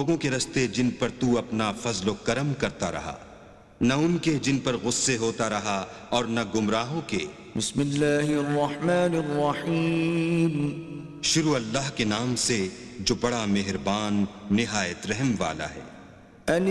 लोगों के रस्ते जिन पर तू अपना फजलो करम करता रहा, न उनके जिन पर गुस्से होता रहा और न गुमराहों के। बिस्मिल्लाहिर्रहमानिर्रहीम। शुरू अल्लाह के नाम से जो बड़ा मेहरबान निहायत रहम वाला है।